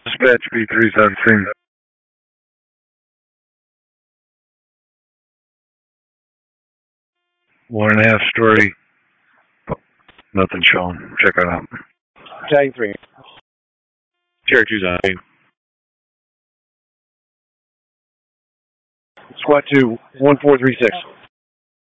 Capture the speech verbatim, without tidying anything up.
Dispatch B three's on scene. One and a half story. Nothing showing. Check it out. Tag three. Check two's on scene. Squad two, one four three six.